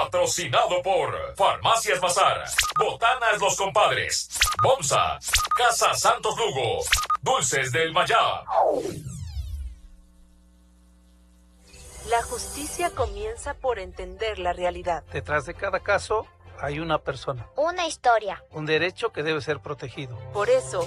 Patrocinado por Farmacias Bazar, Botanas Los Compadres, Bomsa, Casa Santos Lugo, Dulces del Mayab. La justicia comienza por entender la realidad. Detrás de cada caso hay una persona. Una historia. Un derecho que debe ser protegido. Por eso,